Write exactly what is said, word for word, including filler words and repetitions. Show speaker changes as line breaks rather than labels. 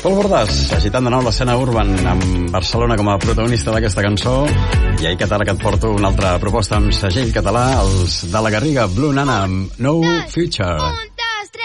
Pol Bordàs, agitant de nou l'escena urban amb Barcelona com a protagonista d'aquesta cançó. I ahir català que et porto una altra proposta amb segell català, els de la Garriga, Blue Nana amb No Future.